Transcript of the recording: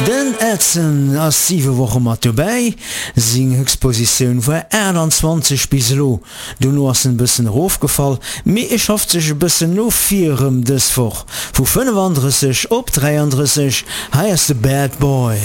Den Ätzen ass 7 Woche mat vorbei, sing Expositionun war 21 bis lo. Du no ass en bëssen Rofgefall, mé e schafft sech e bëssen no virem dësfoch. Wo 35 op 33 heiers de Bad Boy.